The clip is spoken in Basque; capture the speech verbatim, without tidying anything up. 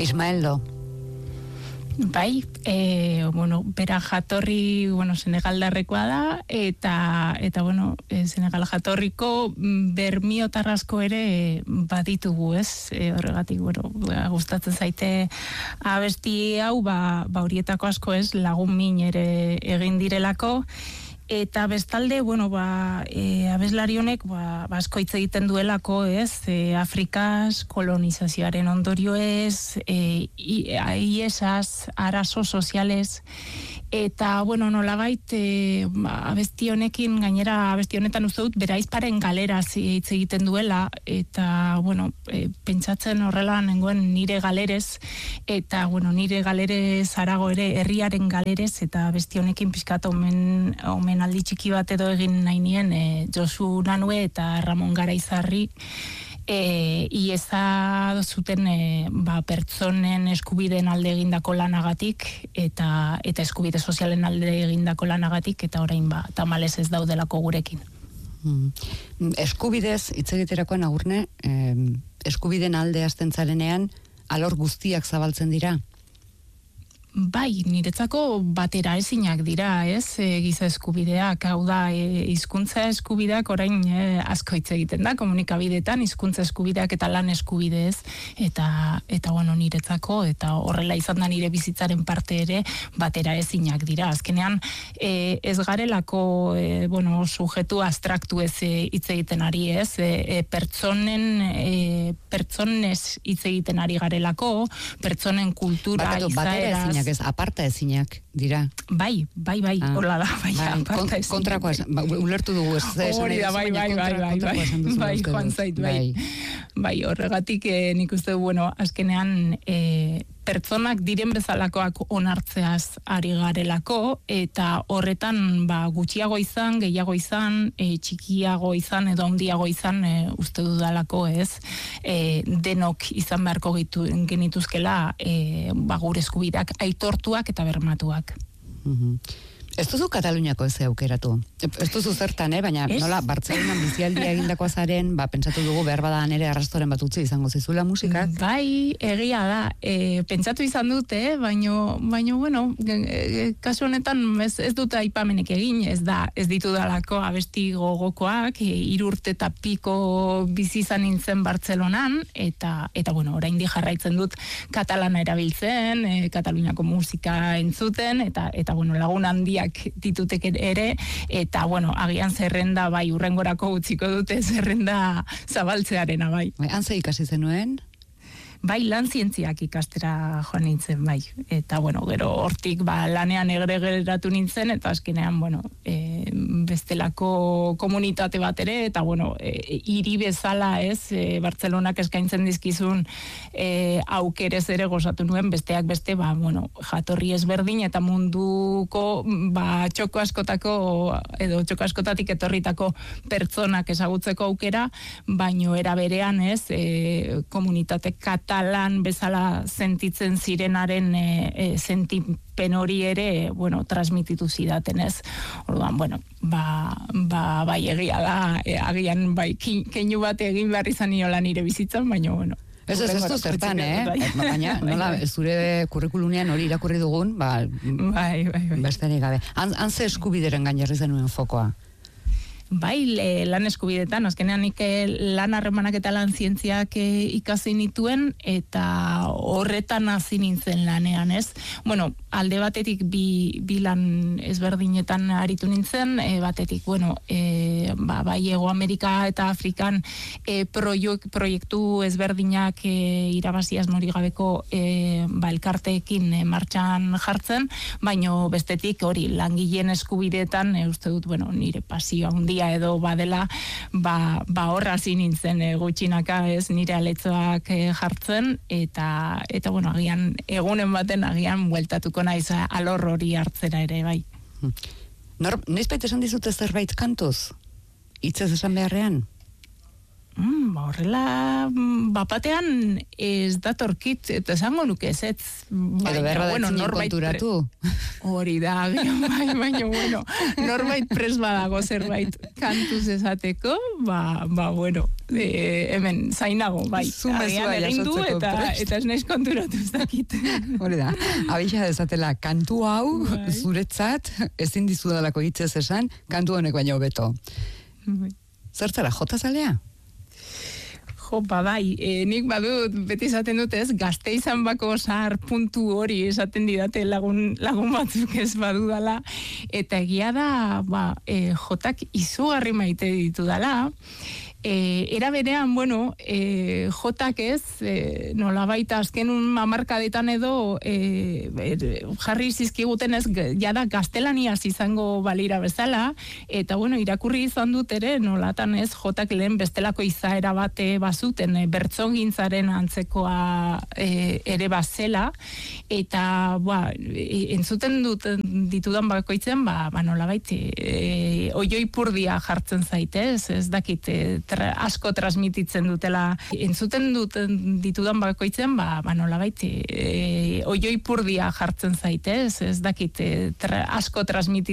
Ismaeldo. Bai, e, bueno, bera jatorri, bueno, senegaldarrekoa da, eta, eta bueno, e, Senegal jatorriko bermiotarrasko ere baditugu, ez? E, horregatik, bueno, gustatzen zaite abesti hau, ba, ba horietako asko ez, lagun min ere egin direlako, eta bestalde, bueno, ba, e, abeslari honek, ba, asko hitz egiten duelako, ez, e, Afrikaz, kolonizazioaren ondorio ez, e, iesaz, arazo sozialez, eta, bueno, nolabait, e, abesti honekin, gainera abesti honetan uste dut, bera izparen galeraz hitz egiten duela, eta, bueno, e, pentsatzen horrela nengoen nire galerez, eta, bueno, nire galerez arago ere, herriaren galerez, eta abesti honekin pizkat omen, omen aldi txiki bat edo egin nahi nien, e, Josu Nanue eta Ramon Garaizarri, E, ieza zuten e, ba, pertsonen eskubideen alde egindako lanagatik eta eta eskubide sozialen alde egindako lanagatik, eta orain ba tamalez ez daudelako gurekin. Hmm. Eskubidez hitz egiterakoan Agurne, eh, eskubideen alde hasten zarenean alor guztiak zabaltzen dira. Bai, niretzako batera ezinak dira, ez, e, giza eskubideak, hau da, e, hizkuntza eskubideak orain e, asko hitz egiten da, komunikabideetan, hizkuntza eskubideak eta lan eskubidez, eta, eta bueno, niretzako, eta horrela izan da nire bizitzaren parte ere, batera ezinak dira. Azkenean, e, ez garelako, e, bueno, sujetu abstraktu ez e, hitz egiten ari, ez, e, e, pertsonen, e, pertsonez hitz egiten ari garelako, pertsonen kultura, izaeraz, ez, aparta ezinak dira. Bai, bai, bai, ah, horla da, bai, bai aparta ezinak. Kontrakoa, ba, ulertu dugu ez. Hori da, bai, bai, bai, bai, bai, bai, joan zait, bai. Bai, horregatik eh, nik uste du, bueno, azkenean eh, pertsonak diren bezalakoak onartzeaz ari garelako, eta horretan ba, gutxiago izan, gehiago izan, e, txikiago izan edo handiago izan, e, uste dudalako, ez, e, denok izan beharko gitu, genituzkela e, ba, gure eskubideak aitortuak eta bermatuak. Mhm. Ez duzu Kataluniako ez aukeratu. Ez duzu zertan, eh? Baina es? Nola, Bartzelonan bizialdia egindakoa zaren, ba, pentsatu dugu behar bada nere arrastoren bat utzi izango zizula musikak. Bai, egia da. E, pentsatu izan dute, baino, baino bueno, e, kasu honetan ez, ez dute aipamenek egin, ez da, ez ditu dalako abesti gogokoak, e, irurte eta piko bizi izan nintzen Bartzelonan, eta, eta bueno, oraindik jarraitzen dut katalana erabiltzen, e, Kataluniako musika entzuten, eta, eta bueno, lagun handia ditutek ere, eta bueno, agian zerrenda bai urrengorako utziko dute zerrenda zabaltzearena bai. Han ze ikasi zenuen? Bai, lan zientziak ikastera joan nintzen, bai. Eta, bueno, gero hortik ba, lanean egre geratu nintzen, eta azkenean, bueno, e, bestelako komunitate bat ere, eta, bueno, e, hiri bezala, ez, e, Bartzelonak eskaintzen dizkizun e, aukerez ere gozatu nuen, besteak beste, ba, bueno, jatorri ezberdin, eta munduko, ba, txoko askotako, edo txoko askotatik etorritako pertsonak ezagutzeko aukera, baino era berean, ez, e, komunitate kata lan bezala sentitzen zirenaren e, e, sentipen hori ere, bueno, transmititu zidaten, ez. Orduan, bueno, ba, ba, bai egia da, e, agian bai keinu bat egin behar izan niola nire bizitzan, baina, bueno. Ez ez ez du zertan, eh? Baina, nola, zure kurrikulunean hori irakurri dugun, ba, bai, bai, bai. Besterik gabe. Han, han ze eskubideren gain jarri zenuen fokoa? Bai, le, lan eskubidetan, azkenean nik lan harremanak eta lan zientziak e, ikasi nituen, eta horretan hasi nintzen lanean, ez? Bueno, alde batetik bi, bi lan ezberdinetan aritu nintzen, e, batetik, bueno, e, ba, bai Ego Amerika eta Afrikan e, proiek, proiektu ezberdinak e, irabazi asmorik gabeko e, ba, elkarteekin e, martxan jartzen, baino bestetik hori langileen eskubideetan, e, uste dut, bueno, nire pasio handia edo badela, ba, ba horra hasi nintzen e, gutxinaka, ez, nire aletzoak e, jartzen, eta, eta bueno, agian, egunen baten agian bueltatuko naiz alor hori hartzera ere, bai. Nor, noizbait esan dizute zerbait kantuz? Hitzez esan beharrean? Mm, ba, horrela, bapatean ez datorkit, eta esango nuke ez ez. Edo berra da etzinen konturatu. Hori da, bai, baina, bueno, norbait pres badago zerbait kantuz esateko, ba, ba, bueno, e, hemen zainago, bai. Zumezua jasotzeko eta, prest. eta ez naiz konturatu ez dakit. Hori da, abixa dezatela, kantu hau, bai, zuretzat, ezin dizudalako hitzez esan, kantu honek baino hobeto. Bai. Zertzara, jota zalea? Jo, ba, bai, e, nik badut, beti esaten dut ez, gazte izan bako zahar puntu hori esaten didate lagun, lagun batzuk ez badudala, eta egia da, ba, e, jotak izugarri maite ditu dala, E, era berean, bueno, e, jotak ez, e, nola baita azken un hamarkadetan edo e, e, jarri zizkiguten ez, jada gaztelaniaz izango balira bezala, eta bueno, irakurri izan dut ere, nolatan ez, jotak lehen bestelako izaera bate bazuten, e, bertsogintzaren antzekoa e, ere bazela, eta ba, e, entzuten dut ditudan bakoitzen, ba, ba nola baita, e, oioi purdia jartzen zaitez, ez dakit, e, Tra, asko transmititzen dutela entzuten dut ditudan bakoitzen, ba, ba nolabait e, oioi purdia jartzen zaitez, ez dakit e, tra, asko transmititzen